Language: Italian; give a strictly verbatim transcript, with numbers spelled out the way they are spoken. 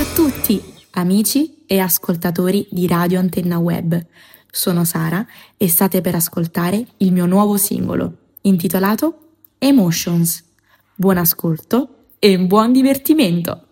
a tutti, amici e ascoltatori di Radio Antenna Web. Sono Sara e state per ascoltare il mio nuovo singolo, intitolato Emotions. Buon ascolto e buon divertimento!